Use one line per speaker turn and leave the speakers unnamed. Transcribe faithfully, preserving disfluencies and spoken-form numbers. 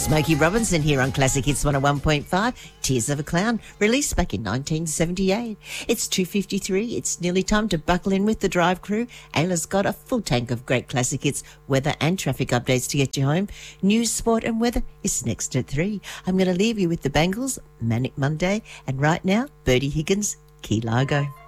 Smokey Robinson here on Classic Hits one oh one point five. Tears of a Clown, released back in nineteen seventy-eight. It's two fifty-three. It's nearly time to buckle in with the drive crew. Ayla's got a full tank of great classic hits, weather and traffic updates to get you home. News, sport and weather is next at three. I'm going to leave you with the Bangles, Manic Monday, and right now, Bertie Higgins, Key Largo.